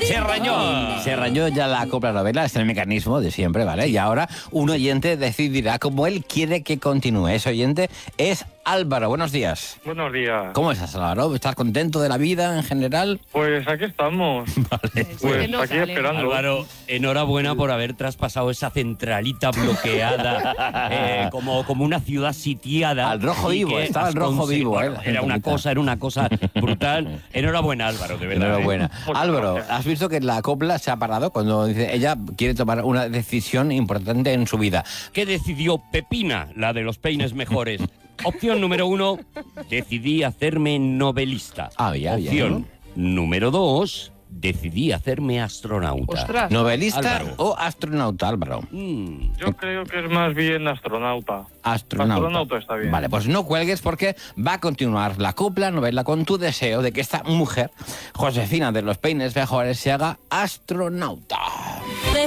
Se rañó ya la copla novela, es el mecanismo de siempre, ¿vale? Y ahora un oyente decidirá cómo él quiere que continúe. Ese oyente es Álvaro. Buenos días. Buenos días. ¿Cómo estás, Álvaro? ¿Estás contento de la vida en general? Pues aquí estamos. Vale. Pues aquí esperando. Álvaro, enhorabuena por haber traspasado esa centralita bloqueada, como una ciudad sitiada. Al rojo y vivo, que estaba has el rojo vivo. bueno, era una cosa brutal. Enhorabuena, Álvaro, de verdad. Enhorabuena. Muchas Álvaro, gracias. ¿has visto que la copla se ha parado cuando dice ella quiere tomar una decisión importante en su vida? ¿Qué decidió Pepina, la de los peines mejores? Opción número 1, decidí hacerme novelista. Ya, Opción número 2, decidí hacerme astronauta. Ostras. ¿Novelista Álvaro. o astronauta, Álvaro? Yo creo que es más bien astronauta. Astronauta está bien. Vale, pues no cuelgues porque va a continuar la copla novela con tu deseo de que esta mujer, Josefina de los peines mejores, se haga astronauta.